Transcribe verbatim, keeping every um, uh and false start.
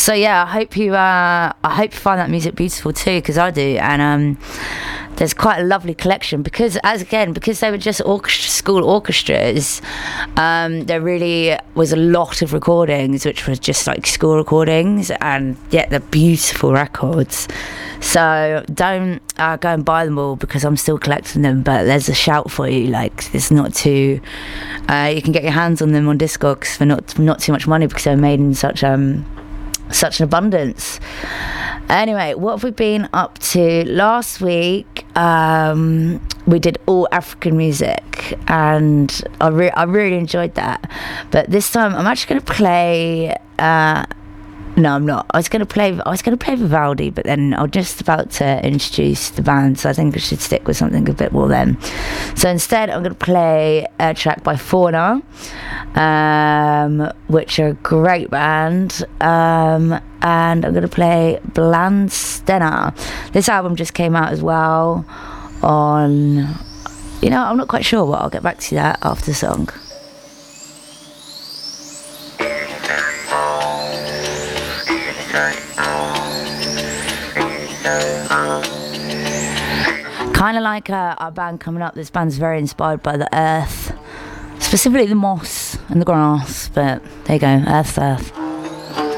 so yeah, I hope you uh, I hope you find that music beautiful too, because I do. And um, there's quite a lovely collection because, as again, because they were just orchestra, school orchestras. Um, there really was a lot of recordings which was just like school recordings, and yet they're beautiful records. So don't uh, go and buy them all because I'm still collecting them. But there's a shout for you. Like, it's not too. Uh, you can get your hands on them on Discogs for not not too much money because they're made in such um such an abundance. Anyway, what have we been up to? Last week, um, we did all African music, and I, re- I really enjoyed that. But this time, I'm actually going to play. Uh, no, I'm not. I was going to play. I was going to play Vivaldi, but then I was just about to introduce the band, so I think I should stick with something a bit more then. So instead, I'm going to play a track by Fauna, um, which are a great band. Um, and I'm going to play Bland Stenner. This album just came out as well on, you know, I'm not quite sure what. I'll get back to that after the song. Kind of like uh, our band coming up. This band's very inspired by the earth, specifically the moss and the grass, but there you go, earth's earth.